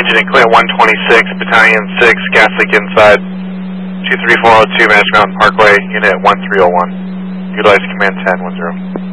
engine in Clint 126, Battalion 6, gas leak inside, 23402 Magic Mountain Parkway, unit 1301. Utilize command 1010.